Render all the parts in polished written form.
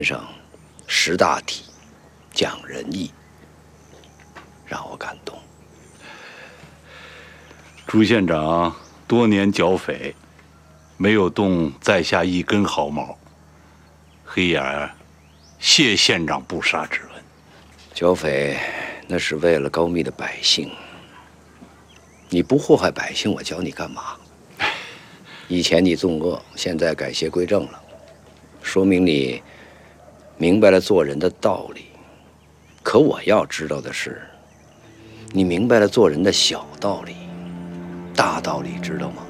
上识大体、讲仁义，让我感动。 朱县长多年剿匪，没有动在下一根毫毛。黑眼儿谢县长不杀之恩。 剿匪那是为了高密的百姓，你不祸害百姓，我教你干嘛？以前你纵恶，现在改邪归正了，说明你明白了做人的道理。可我要知道的是，你明白了做人的小道理，大道理知道吗？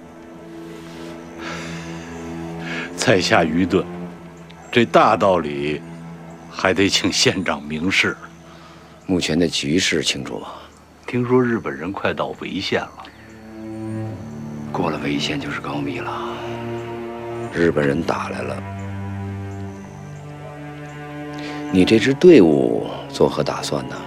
在下愚钝，这大道理还得请县长明示。 目前的局势清楚吗？ 听说日本人快到潍县了。 过了潍县就是高密了，日本人打来了。你这支队伍作何打算呢？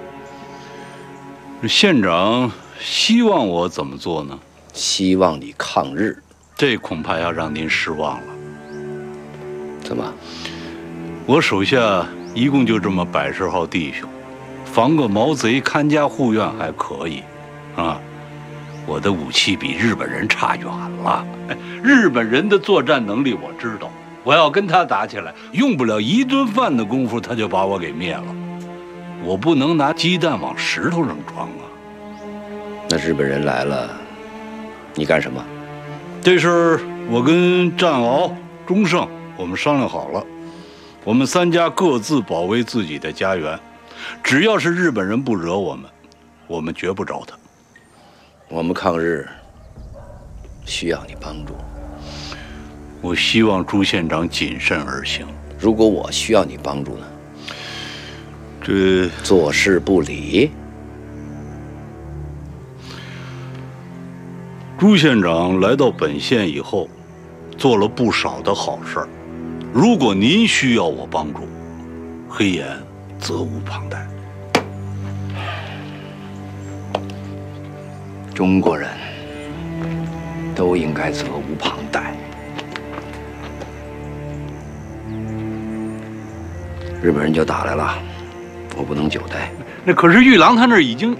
县长希望我怎么做呢？ 希望你抗日。 这恐怕要让您失望了。 怎么？ 我手下一共就这么100号弟兄，防个毛贼看家护院还可以，啊。我的武器比日本人差远了。日本人的作战能力我知道，我要跟他打起来，用不了1顿饭的功夫，他就把我给灭了。我不能拿鸡蛋往石头上装啊！ 那日本人来了，你干什么？ 这事儿我跟战鳌、钟胜我们商量好了，我们3家各自保卫自己的家园，只要是日本人不惹我们，我们绝不招他。 我们抗日需要你帮助。 我希望朱县长谨慎而行。 如果我需要你帮助呢？ 这坐视不理。 朱县长来到本县以后，做了不少的好事儿。如果您需要我帮助，黑岩责无旁贷。 中国人都应该责无旁贷。日本人就打来了，我不能久待。 那可是玉郎他那儿已经……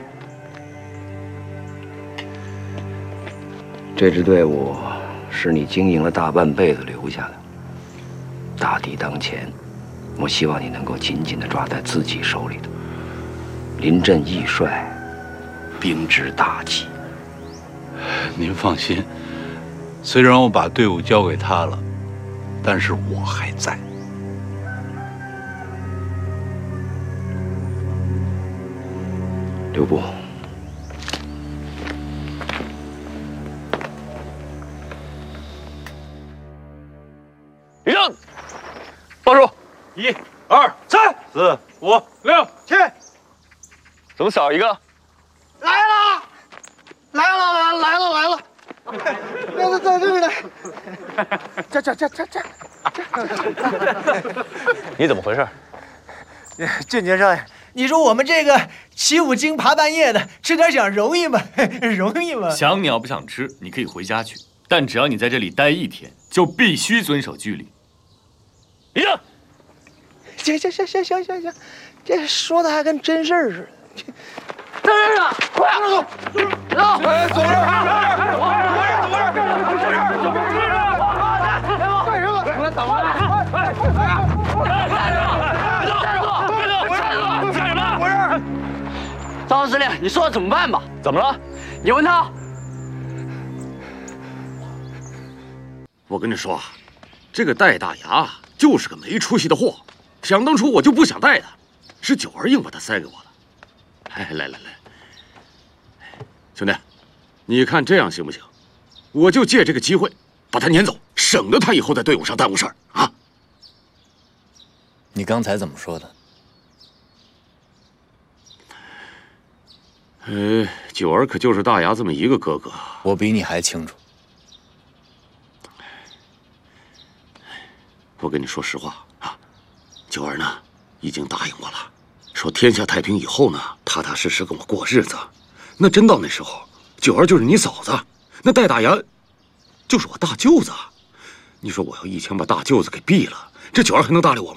这支队伍是你经营了大半辈子留下的。大敌当前，我希望你能够紧紧地抓在自己手里头。临阵易帅，兵之大忌。 您放心，虽然我把队伍交给他了，但是我还在。 留步。 立正，报数，1、2、3、4、5、6、7。怎么少一个？ 来了，来了，来了，来了！在这边呢。这。 你怎么回事？ 俊杰少爷，你说我们这个起5更爬半夜的，吃点饷容易吗？容易吗？ 想鸟不想吃，你可以回家去，但只要你在这里待1天，就必须遵守纪律。 立正。 行，这说的还跟真事儿似的。 在这儿呢，快走！哎，走这儿！干什么？出来等我！干什么？不是，张司令，你说了怎么办吧？怎么了？你问他。 我跟你说啊，这个戴大牙就是个没出息的货。想当初我就不想带他，是九儿硬把他塞给我的。哎，来，兄弟，你看这样行不行？我就借这个机会把他撵走，省得他以后在队伍上耽误事儿啊！ 你刚才怎么说的？ 九儿可就是大牙这么一个哥哥。 我比你还清楚。 我跟你说实话啊，九儿呢已经答应我了，说天下太平以后呢，踏踏实实跟我过日子。那真到那时候，九儿就是你嫂子，那戴大牙就是我大舅子。你说我要一枪把大舅子给毙了，这九儿还能搭理我吗？